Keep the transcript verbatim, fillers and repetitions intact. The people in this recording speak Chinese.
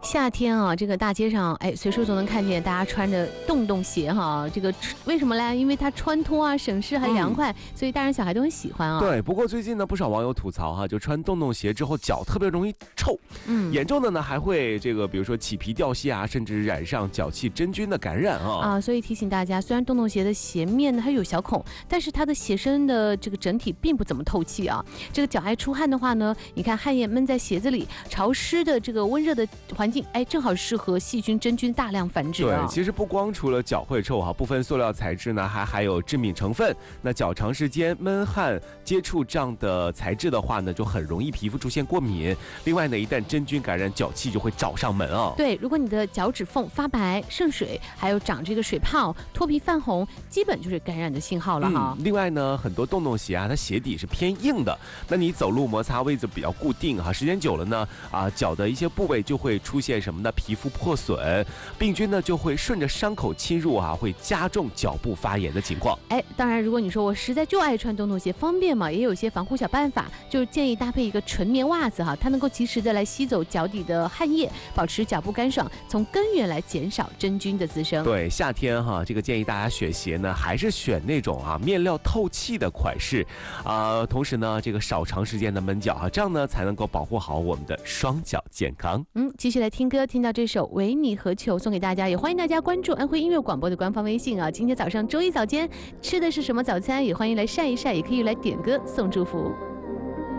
夏天啊，这个大街上，哎，随处都能看见大家穿着洞洞鞋哈。这个为什么呢？因为它穿脱啊，省事还凉快，嗯、所以大人小孩都很喜欢啊。 对，不过最近呢，不少网友吐槽哈，就穿洞洞鞋之后脚特别容易臭，嗯，严重的呢还会这个，比如说起皮掉屑啊，甚至染上脚气真菌的感染啊。 啊，所以提醒大家，虽然洞洞鞋的鞋面呢它有小孔，但是它的鞋身的这个整体并不怎么透气啊。这个脚爱出汗的话呢，你看汗液闷在鞋子里，潮湿的这个温热的环境。哎，正好适合细菌、真菌大量繁殖、啊。 对，其实不光除了脚会臭哈，部分塑料材质呢还含有致敏成分。那脚长时间闷汗接触这样的材质的话呢，就很容易皮肤出现过敏。另外呢，一旦真菌感染，脚气就会找上门啊。 对，如果你的脚趾缝发白、渗水，还有长这个水泡、脱皮泛红，基本就是感染的信号了哈、 嗯。另外呢，很多洞洞鞋啊，它鞋底是偏硬的，那你走路摩擦位置比较固定哈，时间久了呢，啊，脚的一些部位就会出现什么呢？皮肤破损，病菌呢就会顺着伤口侵入啊，会加重脚部发炎的情况。 哎，当然，如果你说我实在就爱穿洞洞鞋，方便嘛，也有一些防护小办法，就是建议搭配一个纯棉袜子哈，它能够及时的来吸走脚底的汗液，保持脚部干爽，从根源来减少真菌的滋生。 对，夏天哈，这个建议大家选鞋呢，还是选那种啊面料透气的款式，啊、呃，同时呢，这个少长时间的闷脚哈，这样呢才能够保护好我们的双脚健康。 嗯，继续来听歌。听到这首《为你何求》送给大家，也欢迎大家关注安徽音乐广播的官方微信啊。今天早上周一早间吃的是什么早餐？也欢迎来晒一晒，也可以来点歌送祝福。